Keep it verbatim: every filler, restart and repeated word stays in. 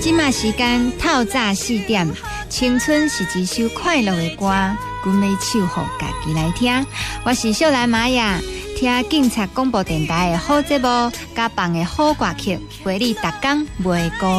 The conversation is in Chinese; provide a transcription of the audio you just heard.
即马时间透早四点，青春是一首快乐的歌，阮要唱予家己来听。我是秀兰玛雅，听警察广播电台的好节目，甲放的好歌曲，陪你逐工袂孤。